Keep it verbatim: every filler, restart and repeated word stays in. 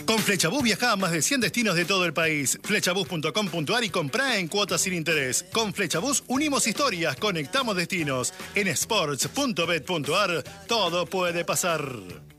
Con Flechabús viajá a más de cien destinos de todo el país. flechabús punto com punto ar y comprá en cuotas sin interés. Con Flechabús unimos historias, conectamos destinos. En sports punto bet punto ar todo puede pasar.